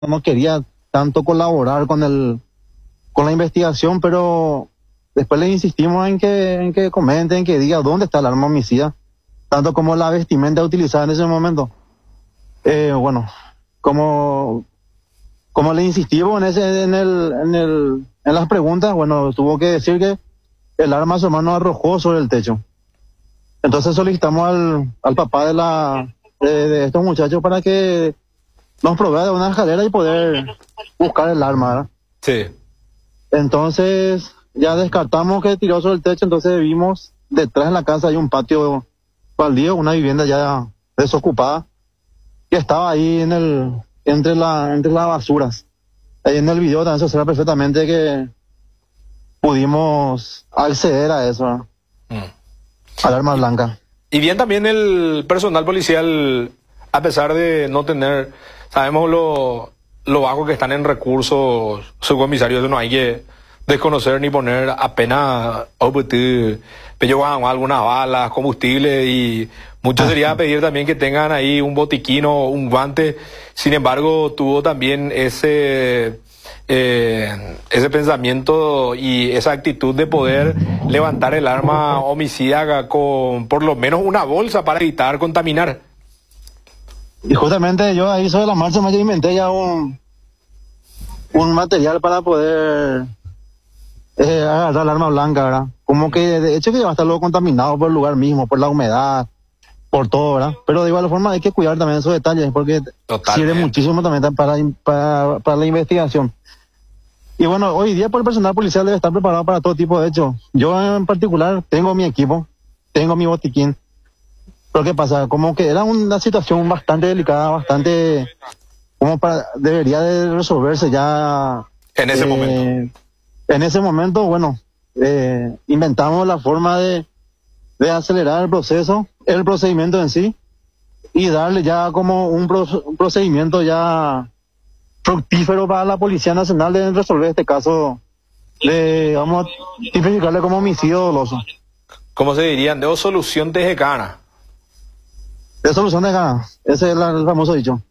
no quería tanto colaborar con la investigación, pero después le insistimos en que comenten, que diga dónde está el arma homicida, tanto como la vestimenta utilizada en ese momento. Bueno, como le insistimos en las preguntas, bueno, tuvo que decir que el arma su hermano arrojó sobre el techo. Entonces solicitamos al papá de estos muchachos para que nos provea de una escalera y poder buscar el arma, ¿verdad? Sí. Entonces ya descartamos que tiró sobre el techo, entonces vimos detrás de la casa hay un patio baldío, una vivienda ya desocupada, que estaba ahí entre las basuras. Ahí en el video también se observa perfectamente que pudimos acceder a eso, ¿verdad? Al arma blanca. Y bien también el personal policial, a pesar de no tener, sabemos lo bajo que están en recursos subcomisarios, no hay que desconocer ni poner apenas algunas balas, combustible, y mucho sería pedir también que tengan ahí un botiquín o un guante. Sin embargo, tuvo también ese pensamiento y esa actitud de poder levantar el arma homicida con por lo menos una bolsa para evitar contaminar. Y justamente yo ahí sobre la marcha me inventé ya un material para poder agarrar el arma blanca, ¿verdad? Como que de hecho que va a estar luego contaminado por el lugar mismo, por la humedad, por todo, ¿verdad? Pero de igual forma hay que cuidar también esos detalles porque sirve muchísimo también para la investigación. Y bueno, hoy día por el personal policial debe estar preparado para todo tipo de hechos. Yo en particular tengo mi equipo, tengo mi botiquín. Pero ¿qué pasa? Como que era una situación bastante delicada, bastante debería de resolverse ya. En ese momento. En ese momento, bueno, inventamos la forma de acelerar el procedimiento en sí, y darle ya como un procedimiento ya fructífero para la Policía Nacional de resolver este caso. Vamos a tipificarle como homicidio doloso. ¿Cómo se dirían? De solución de gana. De solución de gana. Ese es el famoso dicho.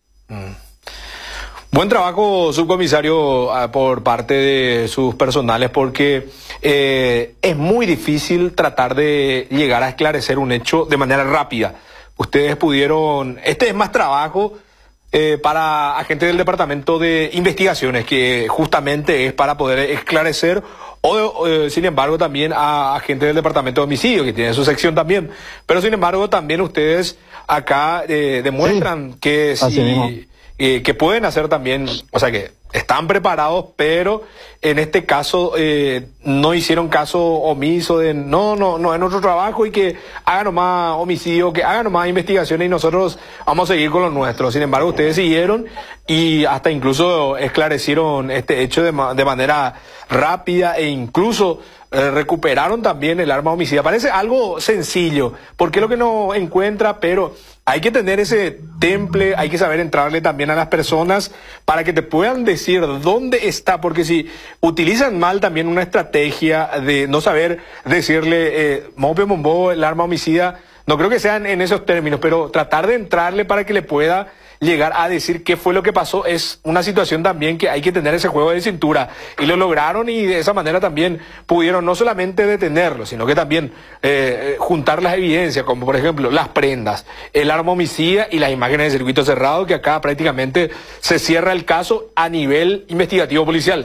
Buen trabajo, subcomisario, por parte de sus personales, porque es muy difícil tratar de llegar a esclarecer un hecho de manera rápida. Ustedes pudieron... Este es más trabajo para agentes del Departamento de Investigaciones, que justamente es para poder esclarecer, sin embargo también a agentes del Departamento de Homicidio, que tiene su sección también. Pero sin embargo también ustedes acá demuestran que que pueden hacer también, o sea que están preparados, pero en este caso no hicieron caso omiso de no es nuestro trabajo y que hagan nomás homicidio, que hagan nomás investigaciones y nosotros vamos a seguir con lo nuestro. Sin embargo, ustedes siguieron y hasta incluso esclarecieron este hecho de manera rápida e incluso recuperaron también el arma homicida. Parece algo sencillo, porque es lo que no encuentra, pero hay que tener ese temple, hay que saber entrarle también a las personas para que te puedan decir dónde está, porque si utilizan mal también una estrategia de no saber decirle Mope Mombo, el arma homicida, no creo que sean en esos términos, pero tratar de entrarle para que le pueda llegar a decir qué fue lo que pasó es una situación también que hay que tener ese juego de cintura, y lo lograron, y de esa manera también pudieron no solamente detenerlo, sino que también juntar las evidencias, como por ejemplo las prendas, el arma homicida y las imágenes de circuito cerrado, que acá prácticamente se cierra el caso a nivel investigativo policial.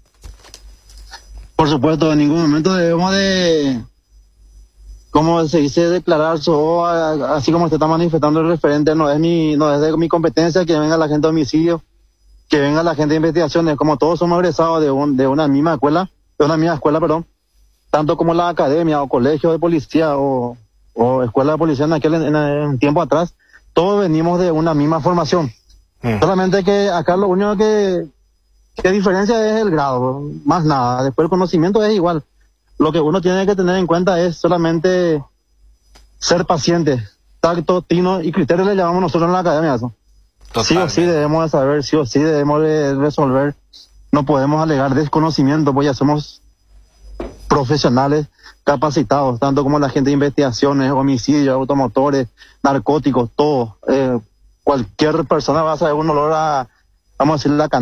Por supuesto, en ningún momento debemos de, como se dice, declarar, así como se está manifestando el referente, no es de mi competencia que venga la gente de homicidio, que venga la gente de investigaciones, como todos somos egresados de una misma escuela, tanto como la academia o colegio de policía o escuela de policía en tiempo atrás, todos venimos de una misma formación. Solamente que acá lo único que diferencia es el grado, más nada. Después el conocimiento es igual. Lo que uno tiene que tener en cuenta es solamente ser paciente, tacto, tino y criterio, le llamamos nosotros en la academia eso. Sí o sí debemos de saber, sí o sí debemos de resolver. No podemos alegar desconocimiento, pues ya somos profesionales capacitados, tanto como la gente de investigaciones, homicidios, automotores, narcóticos, todo. Cualquier persona va a saber un olor a vamos a decir, la